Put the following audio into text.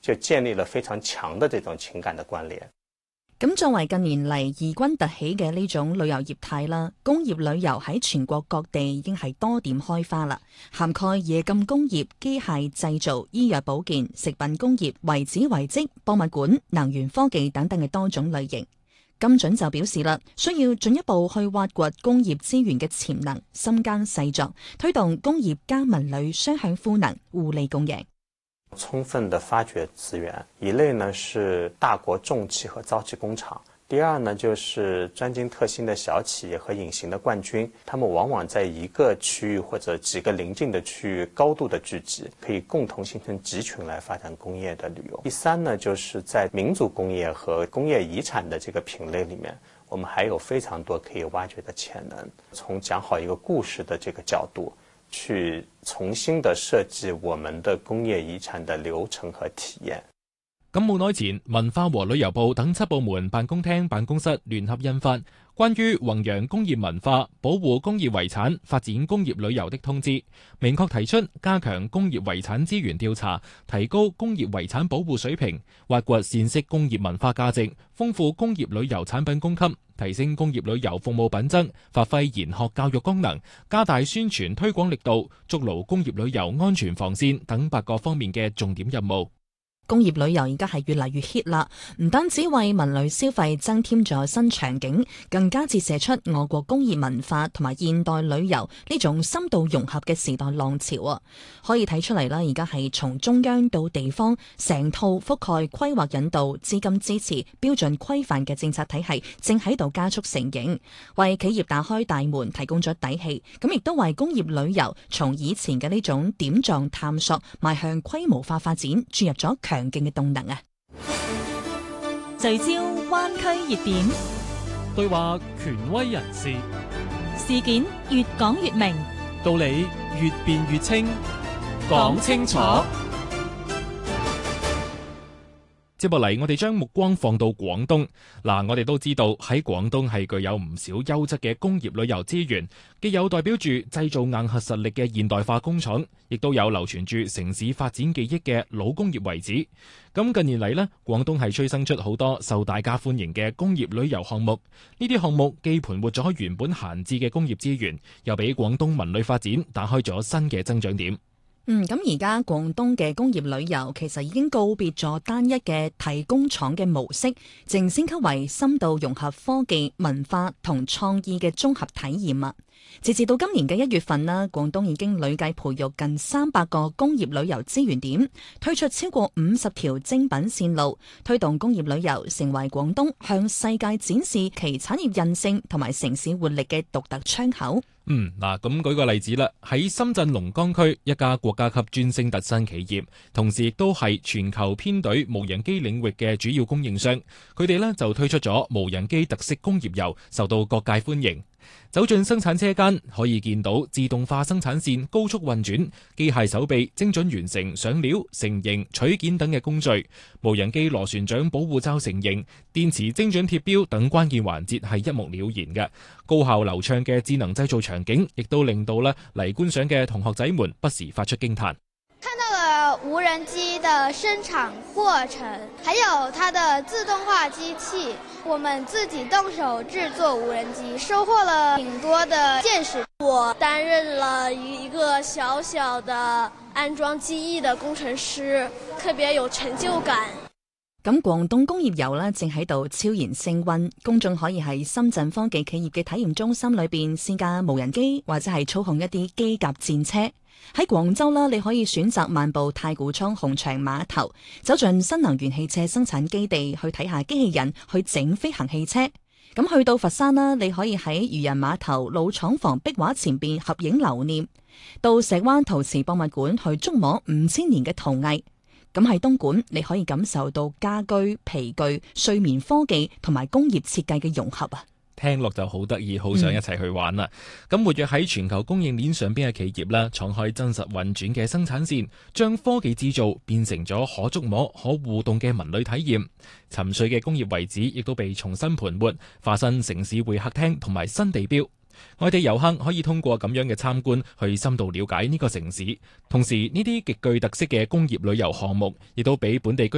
就建立了非常強的這種情感的關聯。 咁作為近年嚟異軍突起嘅呢種旅遊業態啦，工業旅遊喺全國各地已經係多點開花啦，涵蓋冶金工業、機械製造、醫藥保健、食品工業、遺址遺跡、博物館、能源科技等等嘅多種類型。金準就表示啦，需要進一步去挖掘工業資源嘅潛能，深耕細作，推動工業加文旅雙向賦能，互利共贏。 充分的發掘資源，一類呢是大國重器和造器工廠，第二呢就是專精特新的小企業和隱形的冠軍，他們往往在一個區域或者幾個鄰近的區域高度的聚集，可以共同形成集群來發展工業的旅遊。第三呢就是在民族工業和工業遺產的這個品類裏面，我們還有非常多可以挖掘的潛能，從講好一個故事的這個角度，去重新的設計我們的工業遺產的流程和體驗。 咁冇耐前，文化和旅遊部等7部門辦公廳辦公室聯合印發關於弘揚工業文化、保護工業遺產、發展工業旅遊的通知，明確提出加強工業遺產資源調查，提高工業遺產保護水平，挖掘善式工業文化價值，豐富工業旅遊產品供給，提升工業旅遊服務品質，發揮研學教育功能，加大宣傳推廣力度，築牢工業旅遊安全防線等8個方面嘅重點任務。 工業旅遊而家係越嚟越 hit 啦，唔單止為文旅消費增添咗新場景，更加折射出我國工業文化同埋現代旅遊呢種深度融合嘅時代浪潮啊！可以睇出嚟啦，而家係從中央到地方，成套覆蓋規劃引導、資金支持、標準規範嘅政策體系正喺度加速成型，為企業打開大門，提供咗底氣。咁亦都為工業旅遊從以前嘅呢種點狀探索，邁向規模化發展，注入咗強勁嘅動能啊！ 聚焦灣區熱點， 對話權威人士， 事件越講越明， 道理越辯越清，講清楚。 接落嚟，我哋將目光放到廣東。我哋都知道喺廣東係具有唔少優質嘅工業旅遊資源，既有代表住製造硬核實力嘅現代化工廠，亦都有流傳住城市發展記憶嘅老工業遺址。咁近年嚟呢，廣東係催生出好多受大家歡迎嘅工業旅遊項目。呢啲項目既盤活咗原本閒置嘅工業資源，又俾廣東文旅發展打開咗新嘅增長點。 咁而家廣東嘅工業旅遊其實已經告別咗單一嘅提工廠嘅模式，正升級為深度融合科技、文化同創意嘅綜合體驗啊！截至到今年嘅1月份啦，廣東已經累計培育近300個工業旅遊資源點，推出超過50條精品線路，推動工業旅遊成為廣東向世界展示其產業韌性同埋城市活力嘅獨特窗口。 咁舉個例子啦，喺深圳龍崗區一家國家級專升特新企業，同時亦都係全球編隊無人機領域嘅主要供應商，佢哋呢就推出咗無人機特色工業遊，受到各界歡迎。走進生產車間，可以見到自動化生產線高速運轉，機械手臂精準完成上料、成型、取件等嘅工序，無人機螺旋槳保護罩成型，電池精準貼標等關鍵環節係一目了然嘅。高效流暢嘅智能製造場景，亦都令到嚟觀賞嘅同學仔們不時發出驚嘆。 看到了無人機的生產過程，還有它的自動化機器，我們自己動手製作無人機，收穫了挺多的見識。 我擔任了一個小小的安裝機翼的工程師，特別有成就感。 咁廣東工業遊呢，正喺度悄然升溫，公眾可以喺深圳科技企業嘅體驗中心裏邊試駕無人機，或者係操控一啲機甲戰車。喺廣州啦，你可以選擇漫步太古倉紅場碼頭，走進新能源汽車生產基地去睇下機器人去整飛行汽車。咁去到佛山啦，你可以喺漁人碼頭老廠房壁畫前邊合影留念，到石灣陶瓷博物館去觸摸5000年嘅陶藝。咁喺東莞，你可以感受到家居、皮具、睡眠科技同埋工業設計嘅融合啊！ 聽落就好得意，好想一齊去玩啦！咁活躍喺全球供應鏈上邊嘅企業啦，敞開真實運轉嘅生產線，將科技製造變成咗可觸摸、可互動嘅文旅體驗。沉睡嘅工業遺址亦都被重新盤活，化身城市會客廳同埋新地標。外地遊客可以通過咁樣嘅參觀去深度了解呢個城市，同時呢啲極具特色嘅工業旅遊項目亦都俾本地居